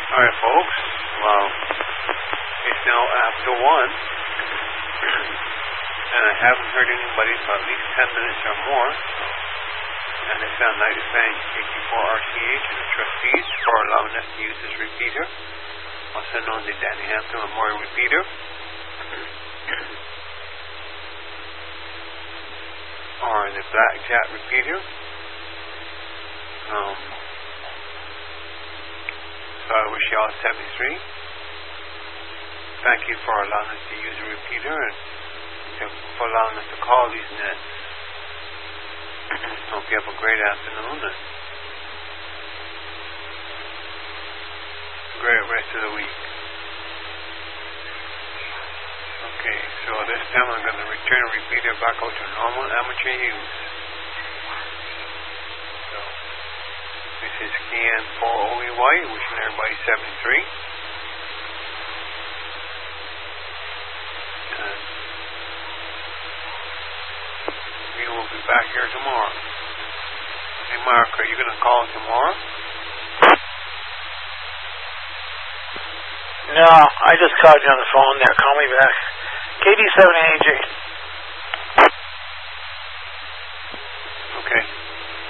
Alright, folks. Well, it's now after 1. And I haven't heard anybody for at least 10 minutes or more. And I sound like to thank KT4RCH and the trustees for allowing us to use this repeater, also known as the Danny Hampton Memorial Repeater. Or the Black Jack Repeater. So I wish y'all 73. Thank you for allowing us to use a repeater and for allowing us to call these nets. Hope you have a great afternoon and great rest of the week. Okay, so this time I'm going to return a repeater back out to normal amateur use. So, this is KN4OEY, wishing everybody 73. And we will be back here tomorrow. Hey Mark, are you going to call tomorrow? No, I just called you on the phone there. Call me back. KD7AJ. Okay.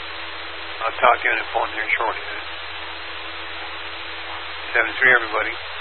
I'll talk to you on the phone here shortly. 73, everybody.